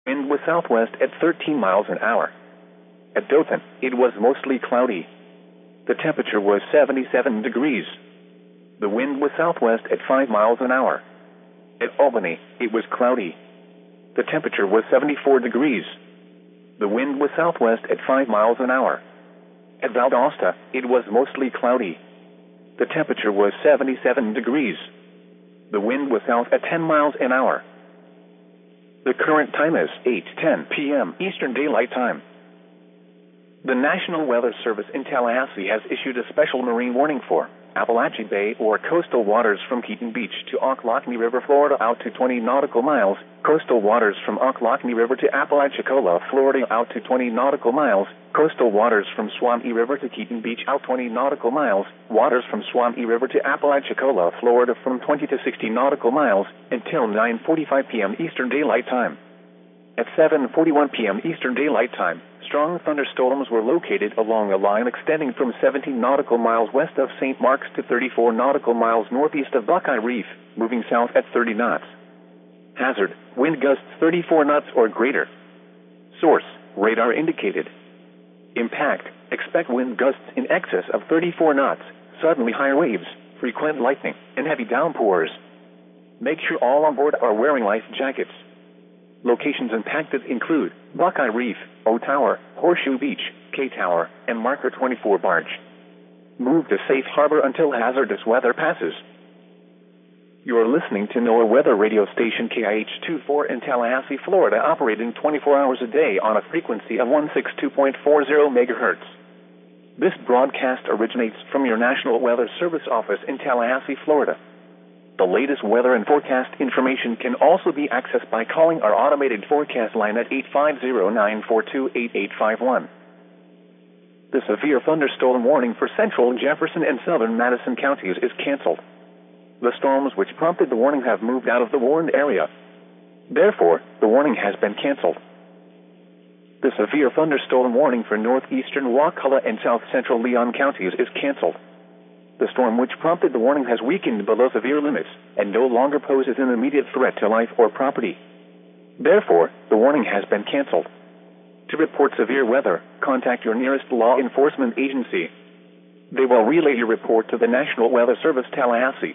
Wind was southwest at 13 miles an hour. At Dothan, it was mostly cloudy. The temperature was 77 degrees. The wind was southwest at 5 miles an hour. At Albany, it was cloudy. The temperature was 74 degrees. The wind was southwest at 5 miles an hour. At Valdosta, it was mostly cloudy. The temperature was 77 degrees. The wind was south at 10 miles an hour. The current time is 8:10 p.m. Eastern Daylight Time. The National Weather Service in Tallahassee has issued a special marine warning for Apalachee Bay or coastal waters from Keaton Beach to Ocklawahamie River, Florida out to 20 nautical miles, coastal waters from Ocklawahamie River to Apalachicola, Florida out to 20 nautical miles, coastal waters from Swampy River to Keaton Beach out 20 nautical miles, waters from Swampy River to Apalachicola, Florida from 20 to 60 nautical miles, until 9:45 p.m. Eastern Daylight Time. At 7:41 p.m. Eastern Daylight Time, strong thunderstorms were located along a line extending from 17 nautical miles west of St. Marks to 34 nautical miles northeast of Buckeye Reef, moving south at 30 knots. Hazard, wind gusts 34 knots or greater. Source, radar indicated. Impact, expect wind gusts in excess of 34 knots, suddenly higher waves, frequent lightning, and heavy downpours. Make sure all on board are wearing life jackets. Locations impacted include Buckeye Reef, O Tower, Horseshoe Beach, K Tower, and Marker 24 barge. Move to safe harbor until hazardous weather passes. You are listening to NOAA weather radio station KIH-24 in Tallahassee, Florida, operating 24 hours a day on a frequency of 162.40 megahertz. This broadcast originates from your National Weather Service office in Tallahassee, Florida. The latest weather and forecast information can also be accessed by calling our automated forecast line at 850-942-8851. The severe thunderstorm warning for central Jefferson and southern Madison counties is canceled. The storms which prompted the warning have moved out of the warned area. Therefore, the warning has been canceled. The severe thunderstorm warning for northeastern Wakulla and south central Leon counties is canceled. The storm which prompted the warning has weakened below severe limits and no longer poses an immediate threat to life or property. Therefore, the warning has been canceled. To report severe weather, contact your nearest law enforcement agency. They will relay your report to the National Weather Service, Tallahassee.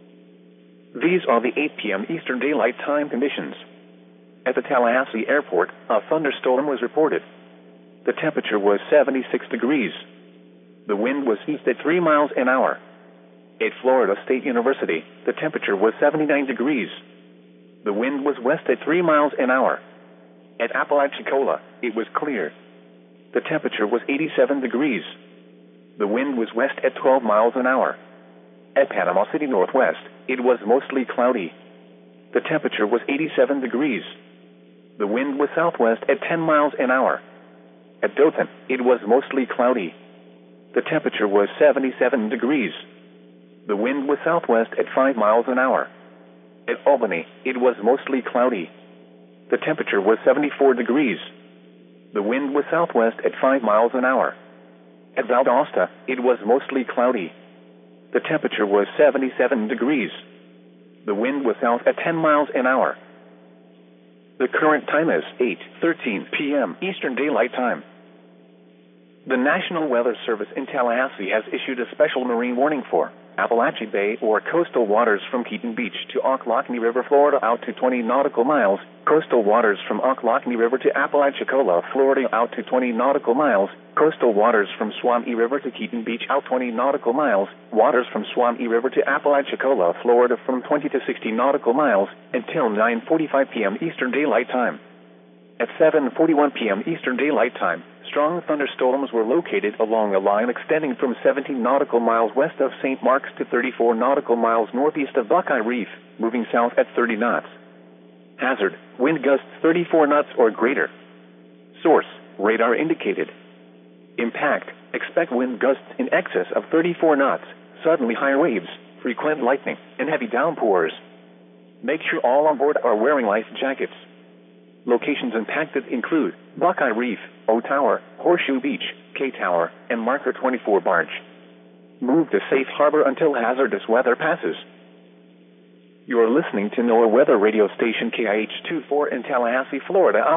These are the 8 p.m. Eastern Daylight Time conditions. At the Tallahassee Airport, a thunderstorm was reported. The temperature was 76 degrees. The wind was east at 3 miles an hour. At Florida State University, the temperature was 79 degrees. The wind was west at 3 miles an hour. At Apalachicola, it was clear. The temperature was 87 degrees. The wind was west at 12 miles an hour. At Panama City Northwest, it was mostly cloudy. The temperature was 87 degrees. The wind was southwest at 10 miles an hour. At Dothan, it was mostly cloudy. The temperature was 77 degrees. The wind was southwest at 5 miles an hour. At Albany, it was mostly cloudy. The temperature was 74 degrees. The wind was southwest at 5 miles an hour. At Valdosta, it was mostly cloudy. The temperature was 77 degrees. The wind was south at 10 miles an hour. The current time is 8:13 p.m. Eastern Daylight Time. The National Weather Service in Tallahassee has issued a special marine warning for Apalachee Bay or coastal waters from Keaton Beach to Ocklawahamie River, Florida out to 20 nautical miles, coastal waters from Ocklawahamie River to Apalachicola, Florida out to 20 nautical miles, coastal waters from Swampy River to Keaton Beach out 20 nautical miles, waters from Swampy River to Apalachicola, Florida from 20 to 60 nautical miles, until 9:45 p.m. Eastern Daylight Time. At 7:41 p.m. Eastern Daylight Time, strong thunderstorms were located along a line extending from 17 nautical miles west of St. Marks to 34 nautical miles northeast of Buckeye Reef, moving south at 30 knots. Hazard, wind gusts 34 knots or greater. Source, radar indicated. Impact, expect wind gusts in excess of 34 knots, suddenly higher waves, frequent lightning, and heavy downpours. Make sure all on board are wearing life jackets. Locations impacted include Buckeye Reef, O Tower, Horseshoe Beach, K Tower, and Marker 24 barge. Move to safe harbor until hazardous weather passes. You're listening to NOAA weather radio station KIH24 in Tallahassee, Florida.